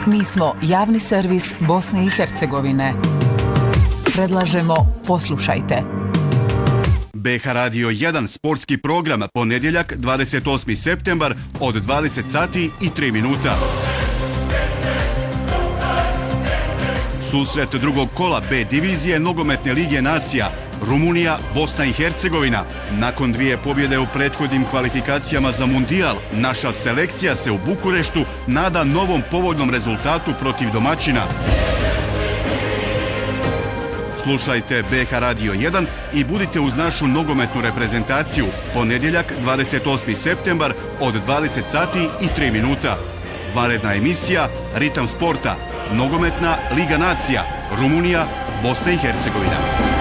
Mi smo javni servis Bosne i Hercegovine. Predlažemo poslušajte. BH Radio 1 sportski program ponedjeljak 28. septembar od 20 sati i 3 minuta. Susret drugog kola B divizije Nogometne lige nacija Rumunija, Bosna i Hercegovina. Nakon 2 pobjede u prethodnim kvalifikacijama za Mundijal, naša selekcija se u Bukureštu nada novom povoljnom rezultatu protiv domaćina. Slušajte BH Radio 1 i budite uz našu nogometnu reprezentaciju ponedjeljak 28. septembar od 20 sati i 3 minuta. Vanredna emisija Ritam sporta, Nogometna liga nacija, Rumunija, Bosna i Hercegovina.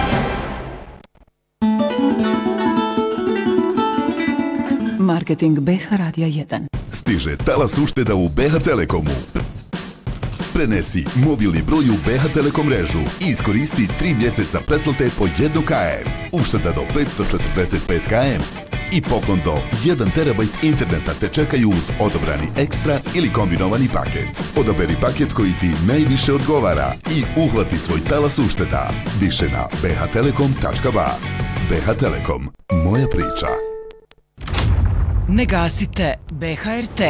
Marketing BH Radija 1. Stiže talas ušteda u BH Telekomu. Prenesi mobilni broj u BH Telekom mrežu i iskoristi 3 mjeseca pretplate po 1 km. Ušteda do 545 km i poklon do 1 terabajt interneta te čekaju uz odabrani ekstra ili kombinovani paket. Odaberi paket koji ti najviše odgovara i uhvati svoj talas ušteda. Više na bhtelekom.ba. BH Telekom. Moja priča. Ne gasite BHRT.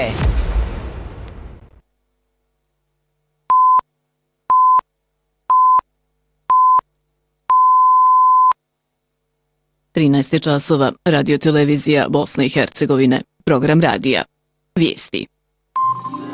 časova, Radio Televizija Bosne i Hercegovine, program radija. Vijesti.